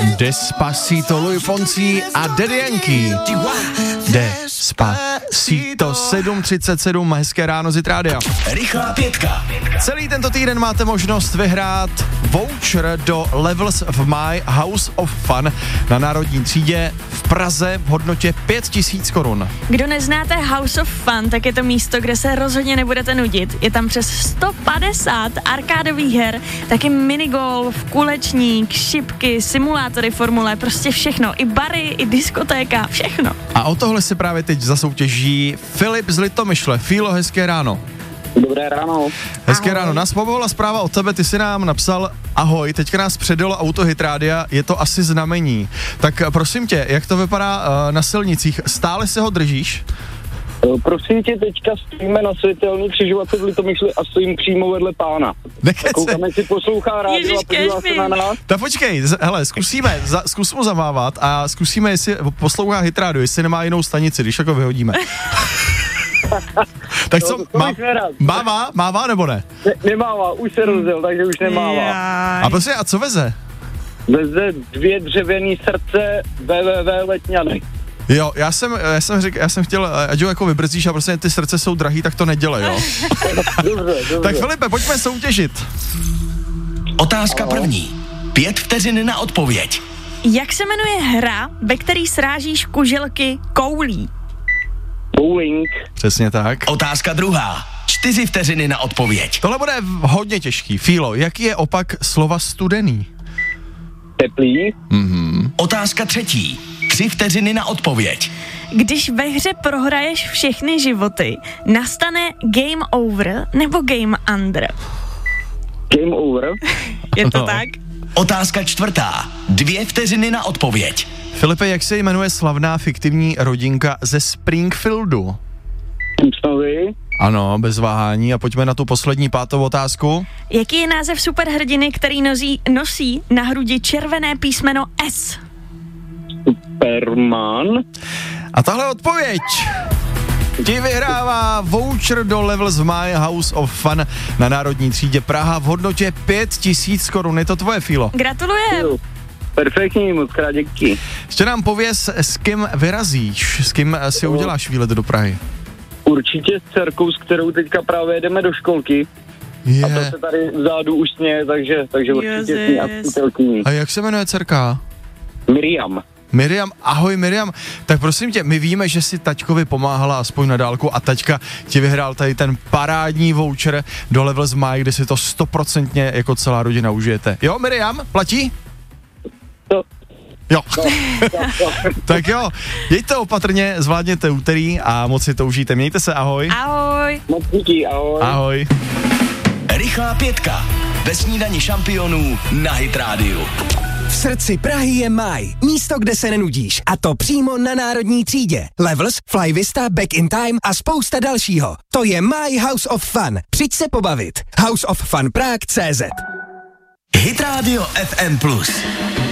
Despacito, Luis Fonsi a Daddy Yankee. Despacito, 7:37, hezké ráno z Hitrádia. Rychlá pětka. Celý tento týden máte možnost vyhrát voucher do Levels v My House of Fun na Národní třídě v Praze v hodnotě 5 000 korun. Kdo neznáte House of Fun, tak je to místo, kde se rozhodně nebudete nudit. Je tam přes 150 arkádových her, taky minigolf, kulečník, šipky, simulátory formule, prostě všechno. I bary, i diskotéka, všechno. A o tohle si právě teď zasoutěží Filip z Litomyšle. Fílo, hezké ráno. Dobré ráno. Hezké Ahoj. ráno. Nás pobavila zpráva od tebe, ty si nám napsal ahoj, teďka nás předjelo auto Hitrádia, je to asi znamení. Tak prosím tě, jak to vypadá na silnicích? Stále se ho držíš? Prosím tě, teďka stojíme na světelný křižovatce v Litomyšli a stojím přímo vedle pána. Koukám, jestli poslouchá rádio Ježiš, a podívá se na nás. Tak počkej, hele, zkus mu zamávat a zkusíme, jestli poslouchá Hitrádio, jestli nemá jinou stanici, když jako vyhodíme. Tak co, mává nebo ne? Nemává, už se rozděl, takže už nemává. A prostě, a co veze? Veze 2 dřevěný srdce www Letňany. Jo, já jsem chtěl, ať ho jako vybrzdíš a prostě ty srdce jsou drahý, tak to nedělej, jo. Dobře. Tak Filipe, pojďme soutěžit. Otázka první. 5 vteřin na odpověď. Jak se jmenuje hra, ve který srážíš kuželky koulí? Bowling. Přesně tak. Otázka druhá. 4 vteřiny na odpověď. Tohle bude hodně těžký. Fílo, jaký je opak slova studený? Teplý. Otázka třetí. 3 vteřiny na odpověď. Když ve hře prohraješ všechny životy, nastane game over nebo game under? Game over. Je to No. tak? Otázka čtvrtá. 2 vteřiny na odpověď. Filipe, jak se jmenuje slavná fiktivní rodinka ze Springfieldu? Simpsonovi. Ano, bez váhání. A pojďme na tu poslední 5. otázku. Jaký je název superhrdiny, který nosí na hrudi červené písmeno S? Superman. A tahle odpověď ti vyhrává voucher do Levels v My House of Fun na Národní třídě Praha v hodnotě 5 000 korun. Je to tvoje, Fílo. Gratulujem. Perfektní, moc krát díky. Ještě nám pověz, s kým vyrazíš, s kým si uděláš výlet do Prahy. Určitě s dcerkou, s kterou teďka právě jedeme do školky. A to se tady vzadu už sněje, takže určitě s ní a přítelkyní. A jak se jmenuje dcerka? Miriam. Miriam, ahoj Miriam. Tak prosím tě, my víme, že si taťkovi pomáhala aspoň na dálku a taťka ti vyhrál tady ten parádní voucher do Levels My, kde si to 100% jako celá rodina užijete. Jo, Miriam, platí? To. Jo. Tak jo, jeďte opatrně, zvládněte úterý a moc si to užijte. Mějte se, ahoj. Ahoj. Moc díky, ahoj. Ahoj. Rychlá pětka. Ve snídani šampionů na Hit Radio. V srdci Prahy je Maj, místo, kde se nenudíš, a to přímo na Národní třídě. Levels, Fly Vista, Back in Time a spousta dalšího. To je My House of Fun. Přijď se pobavit. House of Fun Prague.cz. Hit Radio FM+.